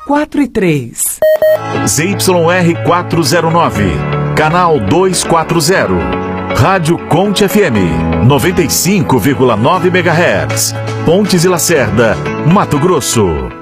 4 e 3. ZYR 409, canal 240. Rádio Conte FM, 95,9 MHz. Pontes e Lacerda, Mato Grosso.